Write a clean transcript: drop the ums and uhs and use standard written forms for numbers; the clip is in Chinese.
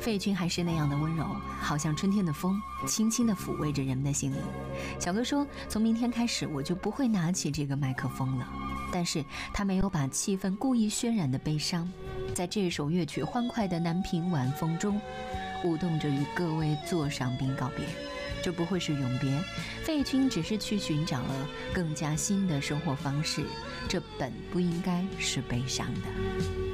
费玉清还是那样的温柔，好像春天的风，轻轻地抚慰着人们的心灵。小哥说，从明天开始我就不会拿起这个麦克风了，但是他没有把气氛故意渲染的悲伤，在这首乐曲欢快的南屏晚风中，舞动着与各位座上宾告别。这不会是永别，费玉清只是去寻找了更加新的生活方式，这本不应该是悲伤的。